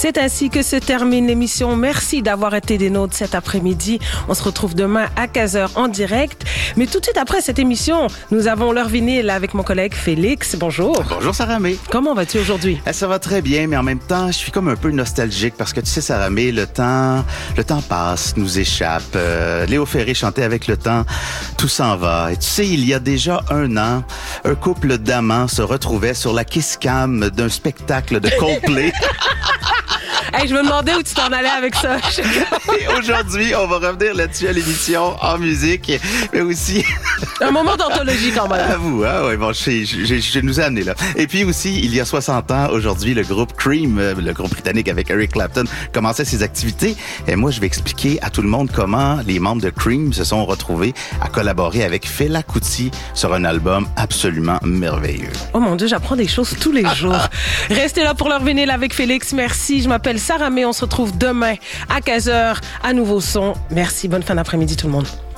C'est ainsi que se termine l'émission. Merci d'avoir été des nôtres cet après-midi. On se retrouve demain à 15h en direct. Mais tout de suite après cette émission, nous avons l'heure vinyle avec mon collègue Félix. Bonjour. Bonjour Sarah May. Comment vas-tu aujourd'hui? Ça va très bien, mais en même temps, je suis comme un peu nostalgique parce que tu sais, Sarah May, le temps passe, nous échappe. Léo Ferré chantait avec le temps, tout s'en va. Et tu sais, il y a déjà 1 an, un couple d'amants se retrouvait sur la kiss cam d'un spectacle de Coldplay. Hey, je me demandais où tu t'en allais avec ça. Et aujourd'hui, on va revenir là-dessus à l'émission en musique, mais aussi... Un moment d'anthologie quand même. À vous, hein? Ouais, bon, je nous ai amené là. Et puis aussi, il y a 60 ans, aujourd'hui, le groupe Cream, le groupe britannique avec Eric Clapton, commençait ses activités. Et moi, je vais expliquer à tout le monde comment les membres de Cream se sont retrouvés à collaborer avec Fela Kuti sur un album absolument merveilleux. Oh mon Dieu, j'apprends des choses tous les jours. Restez là pour l'heure vinyle avec Félix. Merci. Je m'appelle Sarah May. On se retrouve demain à 15h à Nouveau Son. Merci. Bonne fin d'après-midi tout le monde.